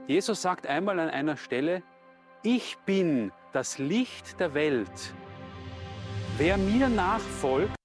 Jesus sagt einmal an einer Stelle, ich bin das Licht der Welt. Wer mir nachfolgt,